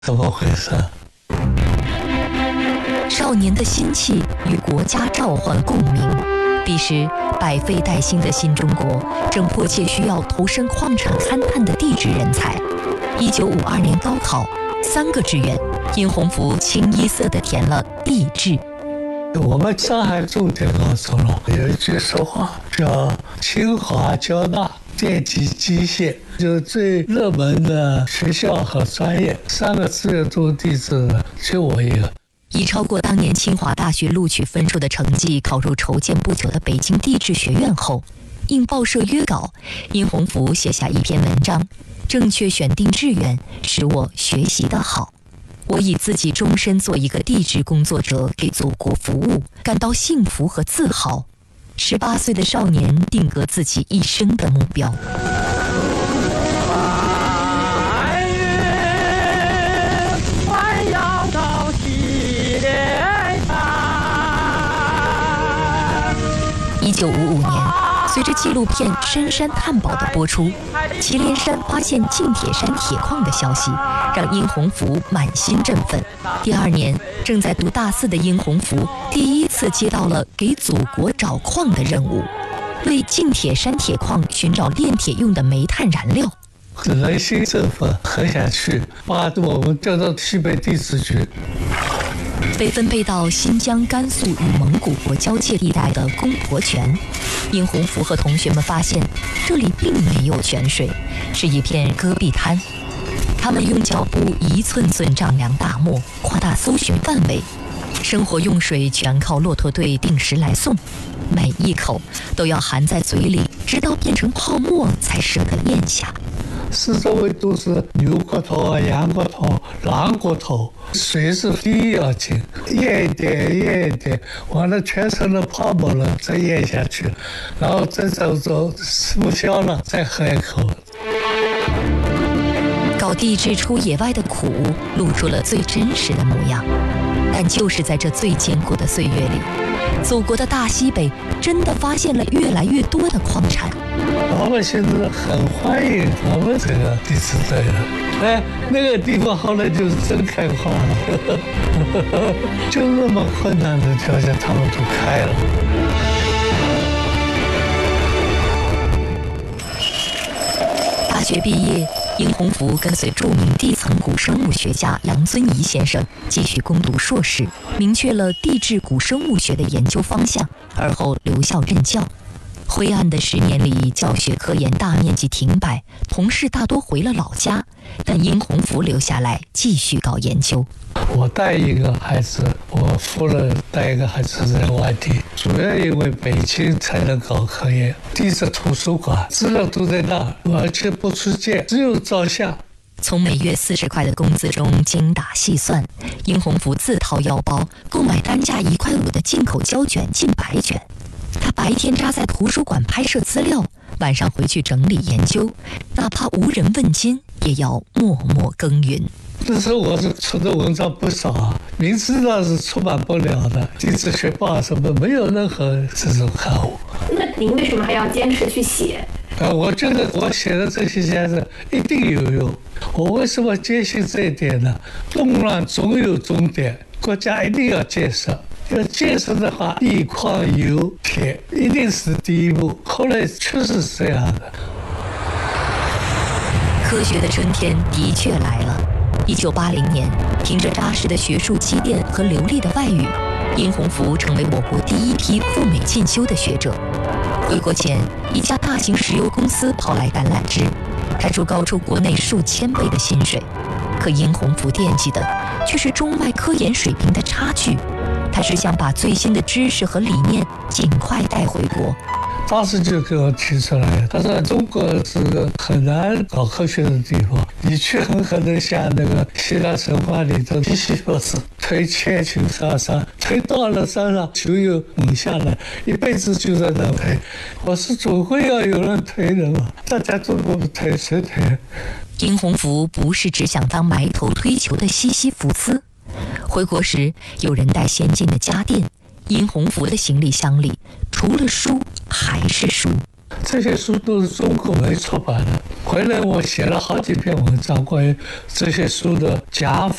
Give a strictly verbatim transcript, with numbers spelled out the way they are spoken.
怎么回事？ 少年的心气与国家召唤共鸣。彼时，百废待兴的新中国正迫切需要投身矿产勘探的地质人才。一九五二年高考，三个志愿，殷洪福清一色地填了地质。 我们上海重点高中了，有一句说话叫清华、交大、电机、机械，就是最热门的学校和专业，三个志愿读地质的，就我一个。 以超过当年清华大学录取分数的成绩考入筹建不久的北京地质学院后，应报社约稿，殷洪福写下一篇文章：正确选定志愿，使我学习得好。我以自己终身做一个地质工作者，给祖国服务，感到幸福和自豪。十八岁的少年定格自己一生的目标。一九五五年，随着纪录片《深山探宝》的播出，祁连山发现近铁山铁矿的消息，让殷洪福满心振奋。第二年，正在读大四的殷洪福第一次接到了给祖国找矿的任务，为近铁山铁矿寻找炼铁用的煤炭燃料。 人心振奋，很想去，把我们调到西北地质局。 被分配到新疆、甘肃与蒙古国交界地带的公婆泉，殷洪福和同学们发现，这里并没有泉水，是一片戈壁滩。他们用脚步一寸寸丈量大漠，扩大搜寻范围。生活用水全靠骆驼队定时来送，每一口都要含在嘴里，直到变成泡沫才舍得咽下。 四周围都是牛骨头啊、羊骨头、狼骨头，水是第一要紧，咽一点咽一点，完了全成了泡沫了，再咽下去，然后再走走，吃不消了，再喝一口。 搞地质出野外的苦，露出了最真实的模样。但就是在这最艰苦的岁月里，祖国的大西北真的发现了越来越多的矿产。 老百姓是很欢迎我们这个地质队的，哎，那个地方后来就是真开矿了，就那么困难的条件，他们都开了。 大学毕业，殷洪福跟随著名地层古生物学家杨遵仪先生继续攻读硕士，明确了地质古生物学的研究方向，而后留校任教。灰暗的十年里，教学科研大面积停摆，同事大多回了老家，但殷洪福留下来继续搞研究。 我带一个孩子，我夫人带一个孩子在外地，主要因为北京才能搞科研，地质图书馆资料都在那儿，而且不出借，只有照相。 从每月四十块的工资中精打细算，殷洪福自掏腰包购买单价一块五的进口胶卷近百卷。他白天扎在图书馆拍摄资料，晚上回去整理研究，哪怕无人问津，也要默默耕耘。 那时候我是出的文章不少啊，明知道是出版不了的，地质学报什么没有任何这种刊物。 那您为什么还要坚持去写？ 啊，我觉得我写的这些先生一定有用。我为什么坚信这一点呢？动乱总有终点，国家一定要建设。要建设的话，地矿油铁一定是第一步。后来确实是这样的。 科学的春天的确来了。一九八零年，凭着扎实的学术积淀和流利的外语，殷洪福成为我国第一批赴美进修的学者。回国前，一家大型石油公司抛来橄榄枝，开出高出国内数千倍的薪水。可殷洪福惦记的却是中外科研水平的差距。他只想把最新的知识和理念尽快带回国。 当时就给我提出来，他说中国是个很难搞科学的地方，你去很可能像那个希腊神话里的西西弗斯推千群上山，推到了山上就又猛下来，一辈子就在那推。我说总会要有人推的嘛，大家都不推，谁推？ 殷洪福不是只想当埋头推球的西西弗斯。回国时，有人带先进的家电，殷洪福的行李箱里除了书还是书。 这些书都是中国没出版的。回来我写了好几篇文章关于这些书的假